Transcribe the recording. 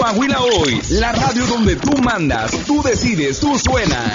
Coahuila Hoy, la radio donde tú mandas, tú decides, tú suenas.